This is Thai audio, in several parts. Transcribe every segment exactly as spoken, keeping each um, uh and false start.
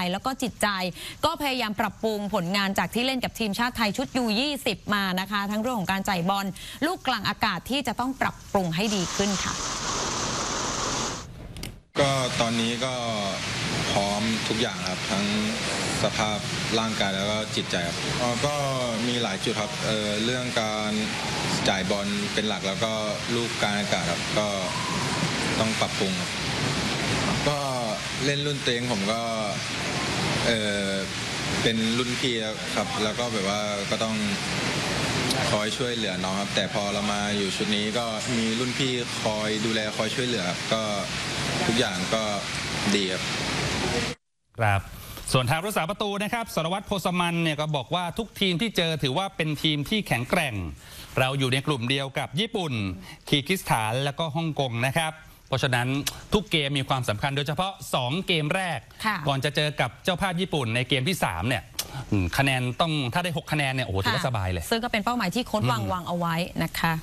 ายแล้วก็จิตใจก็พยายามปรับปรุงผลงานจากที่เล่นกับทีมชาติไทยชุด ยู ยี่สิบ มานะคะทั้งเรื่องของการจ่ายบอลลูกกลางอากาศที่จะต้องปรับปรุงให้ดีขึ้นค่ะก็ตอนนี้ก็พร้อมทุกอย่างครับทั้งสภาพร่างกายแล้วก็จิตใจครับก็มีหลายจุดครับ เ, เรื่องการจ่ายบอลเป็นหลักแล้วก็ลูกกลางอากาศครับก็ต้องปรับปรุงครับก็เล่นรุ่นเต็งผมก็เออเป็นรุ่นพี่ครับแล้วก็แบบว่าก็ต้องคอยช่วยเหลือน้องครับแต่พอเรามาอยู่ชุดนี้ก็มีรุ่นพี่คอยดูแลคอยช่วยเหลือครับก็ทุกอย่างก็ดีครับครับส่วนทางรักษาประตูนะครับสรวัตรโพสมันเนี่ยก็บอกว่าทุกทีมที่เจอถือว่าเป็นทีมที่แข็งแกร่งเราอยู่ในกลุ่มเดียวกับญี่ปุ่นคีร์กิสถานและก็ฮ่องกงนะครับเพราะฉะนั้นทุกเกมมีความสำคัญโดยเฉพาะสองเกมแรกก่อนจะเจอกับเจ้าภาพญี่ปุ่นในเกมที่สามเนี่ยคะแนนต้องถ้าได้หกคะแนนเนี่ยโอ้โหถือว่าสบายเลยซึ่งก็เป็นเป้าหมายที่โค้ชวางวางเอาไว้นะคะ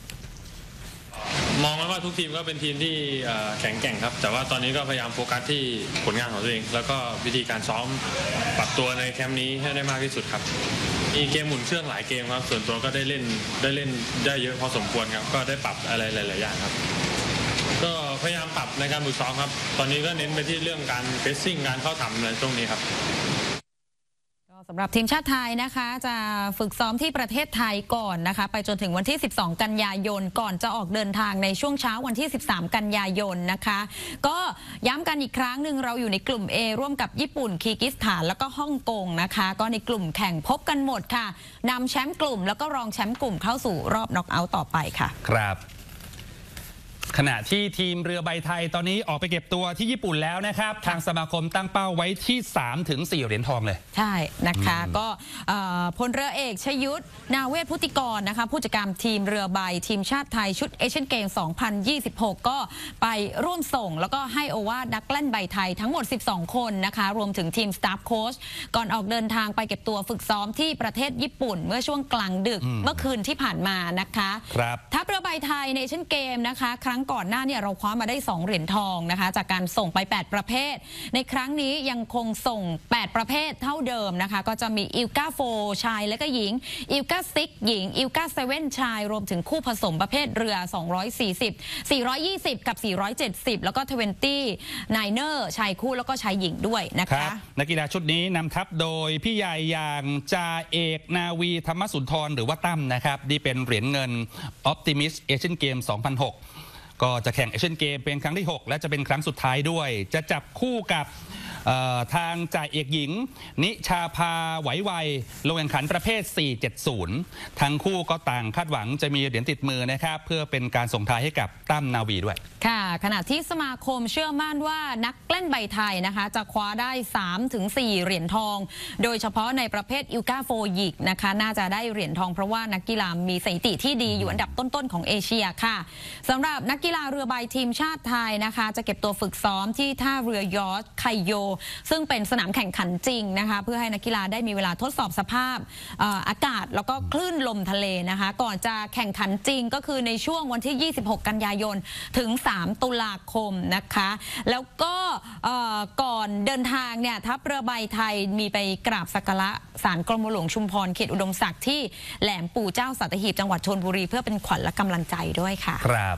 มองว่าทุกทีมก็เป็นทีมที่แข็งแกร่งครับแต่ว่าตอนนี้ก็พยายามโฟกัสที่ผลงานของตัวเองแล้วก็วิธีการซ้อมปรับตัวในแคมป์นี้ให้ได้มากที่สุดครับมีเกมหมุนเครื่องหลายเกมครับส่วนตัวก็ได้เล่นได้เล่นได้เยอะพอสมควรครับก็ได้ปรับอะไรหลายๆอย่างครับก็พยายามปรับในการฝึกซ้อมครับตอนนี้ก็เน้นไปที่เรื่องการเพรสซิ่งการเข้าทำในตรงนี้ครับสำหรับทีมชาติไทยนะคะจะฝึกซ้อมที่ประเทศไทยก่อนนะคะไปจนถึงวันที่สิบสองกันยายนก่อนจะออกเดินทางในช่วงเช้าวันที่สิบสามกันยายนนะคะก็ย้ำกันอีกครั้งหนึ่งเราอยู่ในกลุ่ม A ร่วมกับญี่ปุ่นคีร์กิสถานแล้วก็ฮ่องกงนะคะก็ในกลุ่มแข่งพบกันหมดค่ะนำแชมป์กลุ่มแล้วก็รองแชมป์กลุ่มเข้าสู่รอบน็อกเอาท์ต่อไปค่ะครับขณะที่ทีมเรือใบไทยตอนนี้ออกไปเก็บตัวที่ญี่ปุ่นแล้วนะครับทางสมาคมตั้งเป้าไว้ที่ สามถึงสี่ เหรียญทองเลยใช่นะคะก็พลเรือเอกชยุทธนาเวศพุติกรนะคะผู้จัดการทีมเรือใบทีมชาติไทยชุดเอเชียนเกมสองพันยี่สิบหกก็ไปร่วมส่งแล้วก็ให้โอวาทนักเล่นใบไทยทั้งหมดสิบสองคนนะคะรวมถึงทีมสตาฟโค้ชก่อนออกเดินทางไปเก็บตัวฝึกซ้อมที่ประเทศญี่ปุ่นเมื่อช่วงกลางดึกเมื่อคืนที่ผ่านมานะคะทัพเรือใบไทยในเอเชียนเกมนะคะครั้งก่อนหน้าเนี่ยเราคว้ามาได้สองเหรียญทองนะคะจากการส่งไปแปดประเภทในครั้งนี้ยังคงส่งแปดประเภทเท่าเดิมนะคะก็จะมีอิลกาโฟชายและก็หญิงอิลกาซิกหญิงอิลกาเซเว่นชายรวมถึงคู่ผสมประเภทเรือสองร้อยสี่สิบ สี่ร้อยยี่สิบกับสี่ร้อยเจ็ดสิบแล้วก็ยี่สิบไนเนอร์ชายคู่แล้วก็ชายหญิงด้วยนะคะนักกีฬาชุดนี้นำทัพโดยพี่ใหญ่อย่างจ่าเอกนาวีธรรมสุนทรหรือว่าตั้มนะครับที่เป็นเหรียญเงิน Optimist Asian Games สองพันหกก็จะแข่งเอเชียนเกมเป็นครั้งที่หกและจะเป็นครั้งสุดท้ายด้วยจะจับคู่กับทางจ่าเอกหญิงนิชาภาไหวไวลงแข่งขันประเภทสี่เจ็ดศูนย์ทั้งคู่ก็ต่างคาดหวังจะมีเหรียญติดมือนะครับเพื่อเป็นการส่งท้ายให้กับตั้มนาวีด้วยค่ะขณะที่สมาคมเชื่อมั่นว่านักเล่นใบไทยนะคะจะคว้าได้ สามถึงสี่ เหรียญทองโดยเฉพาะในประเภทอิลกาโฟยิกนะคะน่าจะได้เหรียญทองเพราะว่านักกีฬามีสถิติที่ดีอยู่อันดับต้นๆของเอเชียค่ะสำหรับนักกีฬาเรือใบทีมชาติไทยนะคะจะเก็บตัวฝึกซ้อมที่ท่าเรือยอชต์ไคโยซึ่งเป็นสนามแข่งขันจริงนะคะเพื่อให้นักกีฬาได้มีเวลาทดสอบสภาพ อ, อากาศแล้วก็คลื่นลมทะเลนะคะก่อนจะแข่งขันจริงก็คือในช่วงวันที่ยี่สิบหกกันยายนถึงสามตุลาคมนะคะแล้วก็ก่อนเดินทางเนี่ยทัพเรือใบไทยมีไปกราบสักการะศาลกรมหลวงชุมพรเขตอุดมศักดิ์ที่แหลมปู่เจ้าสัตหีบจังหวัดชลบุรีเพื่อเป็นขวัญและกำลังใจด้วยค่ะครับ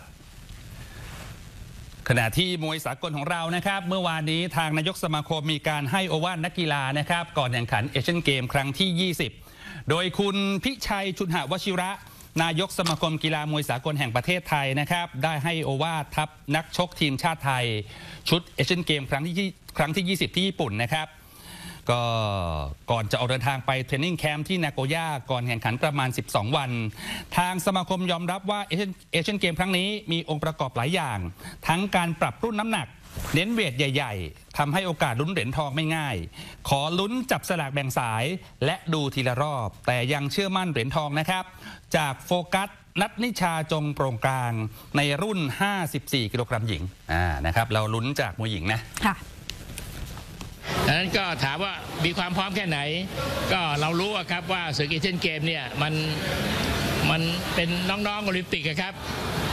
ขณะที่มวยสากลของเรานะครับเมื่อวานนี้ทางนายกสมาคมมีการให้โอวาทนักกีฬานะครับก่อนแข่งขันเอเชียนเกมครั้งที่ยี่สิบโดยคุณพิชัยชุนหวชิระนายกสมาคมกีฬามวยสากลแห่งประเทศไทยนะครับได้ให้โอวาททัพนักชกทีมชาติไทยชุดเอเชียนเกมครั้งที่ครั้งที่ยี่สิบที่ญี่ปุ่นนะครับก็ก่อนจะออกเดินทางไปเทรนนิ่งแคมป์ที่นาโกย่าก่อนแข่งขันประมาณสิบสองวันทางสมาคมยอมรับว่าเอเชียนเกมครั้งนี้มีองค์ประกอบหลายอย่างทั้งการปรับรุ่นน้ำหนักเน้นเวทใหญ่ๆทำให้โอกาสลุ้นเหรียญทองไม่ง่ายขอลุ้นจับสลากแบ่งสายและดูทีละรอบแต่ยังเชื่อมั่นเหรียญทองนะครับจากโฟกัสนัทนิชาจงโปร่งกลางในรุ่นห้าสิบสี่กิโลกรัมหญิงอ่านะครับเราลุ้นจากมวยหญิงนะค่ะดังนั้นก็ถามว่ามีความพร้อมแค่ไหนก็เรารู้ครับว่าศึกเอเชียนเกมเนี่ยมันมันเป็นน้องๆโอลิมปิกครับ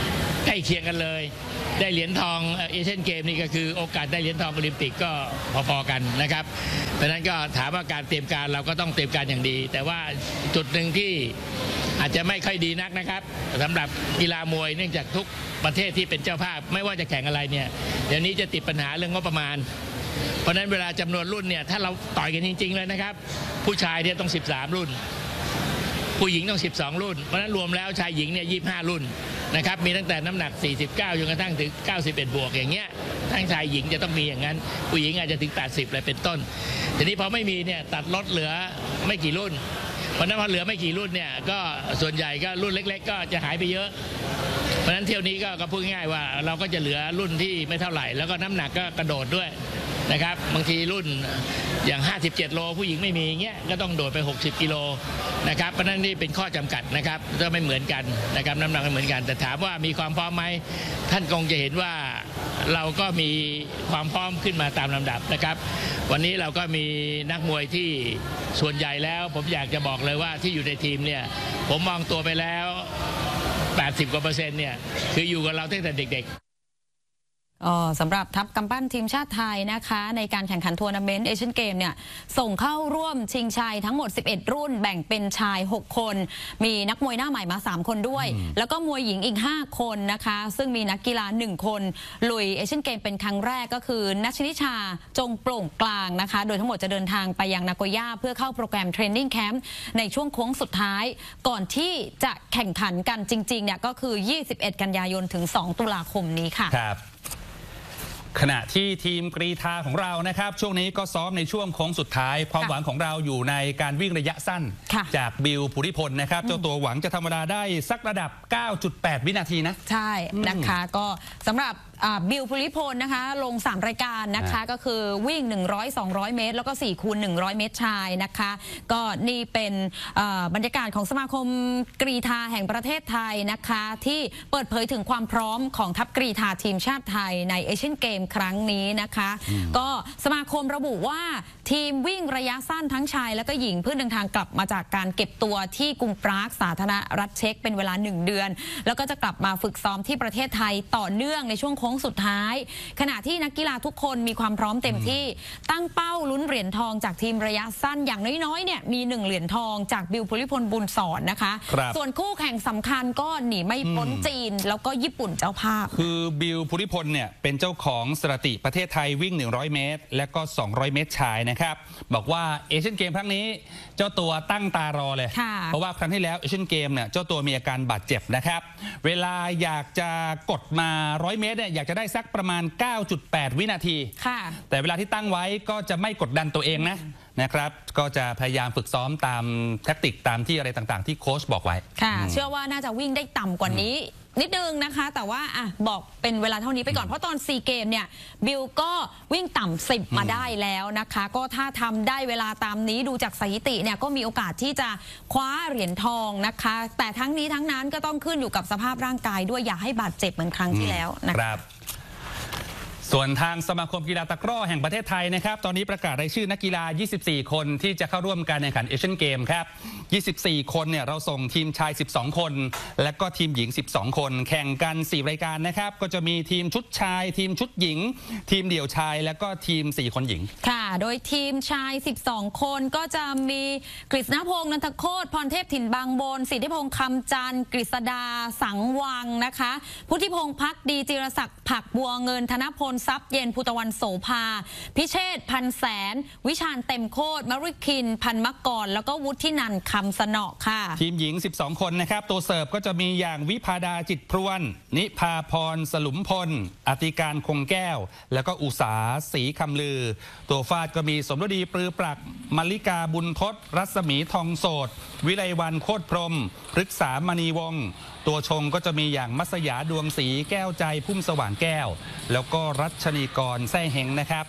ใกล้เคียงกันเลยได้เหรียญทองเอเชียนเกมนี่ก็คือโอกาสได้เหรียญทองโอลิมปิกก็พอๆกันนะครับเพราะนั้นก็ถามว่าการเตรียมการเราก็ต้องเตรียมการอย่างดีแต่ว่าจุดหนึ่งที่อาจจะไม่ค่อยดีนักนะครับสำหรับกีฬามวยเนื่องจากทุกประเทศที่เป็นเจ้าภาพไม่ว่าจะแข่งอะไรเนี่ยเดี๋ยวนี้จะติดปัญหาเรื่องงบประมาณเพราะฉะนั้นเวลาจำนวนรุ่นเนี่ยถ้าเราต่อยกันจริงๆเลยนะครับผู้ชายเนี่ยต้องสิบสามรุ่นผู้หญิงต้องสิบสองรุ่นเพราะฉะนั้นรวมแล้วชายหญิงเนี่ยยี่สิบห้ารุ่นนะครับมีตั้งแต่น้ำหนักสี่สิบเก้าจนกระทั่งถึงเก้าสิบเอ็ดบวกอย่างเงี้ยทั้งชายหญิงจะต้องมีอย่างนั้นผู้หญิงอาจจะถึงแปดสิบเลยเป็นต้นทีนี้พอไม่มีเนี่ยตัดลดเหลือไม่กี่รุ่นเพราะนั้นพอเหลือไม่กี่รุ่นเนี่ยก็ส่วนใหญ่ก็รุ่นเล็กๆก็จะหายไปเยอะเพราะฉะนั้นเที่ยวนี้ก็พูดง่ายๆว่าเราก็จะเหลือรุ่นที่ไม่เท่าไหร่แล้วก็น้ำหนักก็กระโดดด้วยนะครับบางทีรุ่นอย่างห้าสิบเจ็ดโลผู้หญิงไม่มีเงี้ยก็ต้องโดดไปหกสิบกิโลนะครับเพราะนั้นนี่เป็นข้อจำกัดนะครับก็ไม่เหมือนกันนะครับน้ำหนักไม่เหมือนกันแต่ถามว่ามีความพร้อมไหมท่านคงจะเห็นว่าเราก็มีความพร้อมขึ้นมาตามลำดับนะครับวันนี้เราก็มีนักมวยที่ส่วนใหญ่แล้วผมอยากจะบอกเลยว่าที่อยู่ในทีมเนี่ยผมมองตัวไปแล้วแปดสิบกว่าเปอร์เซ็นต์เนี่ยคืออยู่กับเราตั้งแต่เด็กๆอ๋อสำหรับทัพกำปั้นทีมชาติไทยนะคะในการแข่งขันทัวร์นาเมนต์เอเชียนเกมเนี่ยส่งเข้าร่วมชิงชัยทั้งหมดสิบเอ็ดรุ่นแบ่งเป็นชายหกคนมีนักมวยหน้าใหม่มาสามคนด้วยแล้วก็มวยหญิงอีกห้าคนนะคะซึ่งมีนักกีฬาหนึ่งคนลุยเอเชียนเกมเป็นครั้งแรกก็คือนัชนิชาจงโปร่งกลางนะคะโดยทั้งหมดจะเดินทางไปยังนาโกย่าเพื่อเข้าโปรแกรมเทรนนิ่งแคมป์ในช่วงโค้งสุดท้ายก่อนที่จะแข่งขันกันจริงๆเนี่ยก็คือยี่สิบเอ็ดกันยายนถึงสองตุลาคมนี้ค่ะครับขณะที่ทีมกรีฑาของเรานะครับช่วงนี้ก็ซ้อมในช่วงโค้งสุดท้ายความหวังของเราอยู่ในการวิ่งระยะสั้นจากบิลภูริพลนะครับเจ้าตัวหวังจะทำเวลาได้สักระดับ เก้าจุดแปด วินาทีนะใช่นะคะก็สำหรับบิลภูริพลนะคะลงสามรายการนะคะก็คือวิ่งหนึ่งร้อย สองร้อยเมตรแล้วก็สี่คูณหนึ่งร้อยเมตรชายนะคะก็นี่เป็นบรรยากาศของสมาคมกรีฑาแห่งประเทศไทยนะคะที่เปิดเผยถึงความพร้อมของทัพกรีฑาทีมชาติไทยในเอเชียนเกมครั้งนี้นะคะก็สมาคมระบุว่าทีมวิ่งระยะสั้นทั้งชายและก็หญิงเพื่อเดินทางกลับมาจากการเก็บตัวที่กรุงปรากสาธารณรัฐเช็กเป็นเวลาหนึ่งเดือนแล้วก็จะกลับมาฝึกซ้อมที่ประเทศไทยต่อเนื่องในช่วงโค้งสุดท้ายขณะที่นักกีฬาทุกคนมีความพร้อมเต็มที่ตั้งเป้าลุ้นเหรียญทองจากทีมระยะสั้นอย่างน้อยๆเนี่ยมีหนึ่งเหรียญทองจากบิลภูริพลบุญสอนนะคะส่วนคู่แข่งสำคัญก็หนีไม่พ้นจีนแล้วก็ญี่ปุ่นเจ้าภาพคือบิลภูริพลเนี่ยเป็นเจ้าของสถิติประเทศไทยวิ่งหนึ่งร้อยเมตรและก็สองร้อยเมตรชายนะครับบอกว่าเอเชียนเกมครั้งนี้เจ้าตัวตั้งตารอเลยเพราะว่าครั้งที่แล้วเอเชียนเกมเนี่ยเจ้าตัวมีอาการบาดเจ็บนะครับเวลาอยากจะกดมาร้อยเมตรเนี่ยอยากจะได้สักประมาณ เก้าจุดแปด วินาทีแต่เวลาที่ตั้งไว้ก็จะไม่กดดันตัวเองนะนะครับก็จะพยายามฝึกซ้อมตามแทคติกตามที่อะไรต่างๆที่โค้ชบอกไว้ค่ะเชื่อว่าน่าจะวิ่งได้ต่ำกว่านี้นิดนึงนะคะแต่ว่าอ่ะบอกเป็นเวลาเท่านี้ไปก่อนเพราะตอนซีเกมเนี่ยบิลก็วิ่งต่ำสิบมาได้แล้วนะคะก็ถ้าทำได้เวลาตามนี้ดูจากสถิติเนี่ยก็มีโอกาสที่จะคว้าเหรียญทองนะคะแต่ทั้งนี้ทั้งนั้นก็ต้องขึ้นอยู่กับสภาพร่างกายด้วยอย่าให้บาดเจ็บเหมือนครั้งที่แล้วนะครับส่วนทางสมาคมกีฬาตะกร้อแห่งประเทศไทยนะครับตอนนี้ประกาศรายชื่อนักกีฬายี่สิบสี่คนที่จะเข้าร่วมการแข่งขันเอเชียนเกมครับยี่สิบสี่คนเนี่ยเราส่งทีมชายสิบสองคนและก็ทีมหญิงสิบสองคนแข่งกันสี่รายการนะครับก็จะมีทีมชุดชายทีมชุดหญิงทีมเดี่ยวชายและก็ทีมสี่คนหญิงค่ะโดยทีมชายสิบสองคนก็จะมีกฤษณพงษ์นันทโคตรพรเทพถิ่นบางบนสิทธิพงษ์คำจันทร์กฤษดาสังวังนะคะพุทธิพงษ์พักดีจิรศักดิ์ผักบัวเงินธนพลทรัพย์เย็นภูตะวันโสภาพิเชษพันแสนวิชาญเต็มโคตรมริคินพันมกรแล้วก็วุฒินันท์คำสนอค่ะทีมหญิงสิบสองคนนะครับตัวเสิร์ฟก็จะมีอย่างวิภาดาจิตพรวนนิพาพรสลุมพลอธิการคงแก้วแล้วก็อุษาศรีคำลือตัวฟาดก็มีสมฤดีปรือปรักมลิกาบุญทศรัศมีทองโสดวิไลวันโคตรพรหมพฤกษามณีวงศ์ตัวชงก็จะมีอย่างมัสยาดวงศรีแก้วใจพุ่มสว่างแก้วแล้วก็รัชนีกรแซ่เฮงนะครับ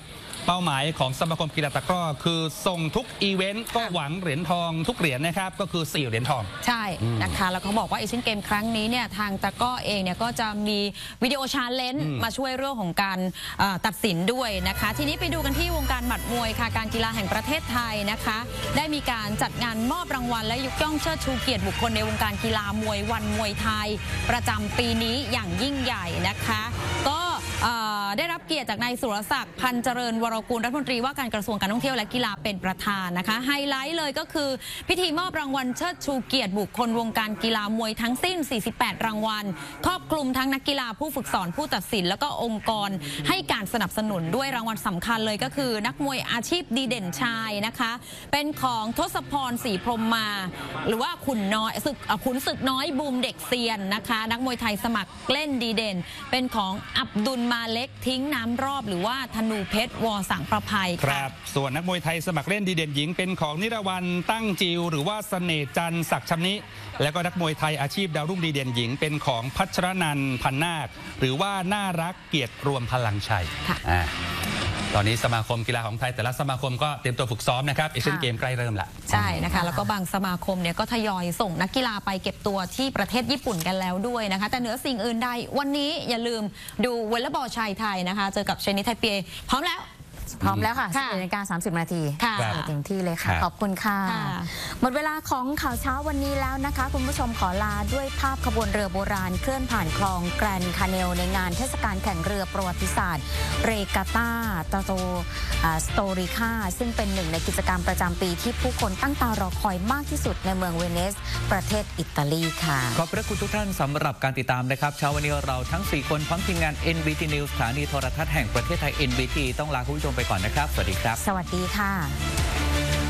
เป้าหมายของสมาคมกีฬาตะกร้อคือส่งทุกอีเวนต์ก็หวังเหรียญทองทุกเหรียญนะครับก็คือสี่เหรียญทองใช่นะคะแล้วเขาบอกว่าเอเชียนเกมครั้งนี้เนี่ยทางตะกร้อเองเนี่ยก็จะมีวิดีโอชาเลนจ์มาช่วยเรื่องของการตัดสินด้วยนะคะทีนี้ไปดูกันที่วงการหมัดมวยค่ะการกีฬาแห่งประเทศไทยนะคะได้มีการจัดงานมอบรางวัลและยกย่องเชิดชูเกียรติบุคคลในวงการกีฬามวยวันมวยไทยประจำปีนี้อย่างยิ่งใหญ่นะคะก็ได้รับเกียรติจากนายสุรศักดิ์พันเจริญวรกุลรัฐมนตรีว่าการกระทรวงการท่องเที่ยวและกีฬาเป็นประธานนะคะไฮไลท์เลยก็คือพิธีมอบรางวัลเชิดชูเกียรติบุคคลวงการกีฬามวยทั้งสิ้นสี่สิบแปดรางวัลครอบคลุมทั้งนักกีฬาผู้ฝึกสอนผู้ตัดสินแล้วก็องค์กรให้การสนับสนุนด้วยรางวัลสำคัญเลยก็คือนักมวยอาชีพดีเด่นชายนะคะเป็นของทศพรศรีพรหมมาหรือว่าขุนน้อยศึกขุนศึกน้อยบูมเด็กเซียนนะคะนักมวยไทยสมัครเล่นดีเด่นเป็นของอับดุลมาเล็กทิ้งน้ำรอบหรือว่าธนูเพชรวอสังประภัยครับส่วนนักมวยไทยสมัครเล่นดีเด่นหญิงเป็นของนิรวรรณตั้งจิวหรือว่าเสน่ห์จันทร์ศักดิ์ชำนิแล้วก็นักมวยไทยอาชีพดาวรุ่งดีเด่นหญิงเป็นของพัชรนันท์พันนาคหรือว่าน่ารักเกียรติรวมพลังชัยอ่าตอนนี้สมาคมกีฬาของไทยแต่ละสมาคมก็เตรียมตัวฝึกซ้อมนะครับเอเชียนเกมใกล้เริ่มละใช่นะคะแล้วก็บางสมาคมเนี่ยก็ทยอยส่งนักกีฬาไปเก็บตัวที่ประเทศญี่ปุ่นกันแล้วด้วยนะคะแต่เหนือสิ่งอื่นใดวันนี้อย่าลืมดูวอลเลย์บอลชายไทยนะคะเจอกับเชนิไทเปพร้อมแล้วพร้อมแล้วค่ะสิบเอ็ดนาฬิกาสามสิบนาทีเต็มที่เลยค่ะขอบคุณค่ะหมดเวลาของข่าวเช้าวันนี้แล้วนะคะคุณผู้ชมขอลาด้วยภาพขบวนเรือโบราณเคลื่อนผ่านคลองแกรนคาเนลในงานเทศกาลแข่งเรือประวัติศาสตร์เรกาตาตาโตสโตริคาซึ่งเป็นหนึ่งในกิจกรรมประจำปีที่ผู้คนตั้งตารอคอยมากที่สุดในเมืองเวนิสประเทศอิตาลีค่ะขอบพระคุณทุกท่านสำหรับการติดตามนะครับเช้าวันนี้เราทั้งสี่คนพร้อมทีมงาน เอ็น บี ที News สถานีโทรทัศน์แห่งประเทศไทย เอ็น บี ที ต้องลาคุณผู้ชมไปก่อนนะครับสวัสดีครับสวัสดีค่ะ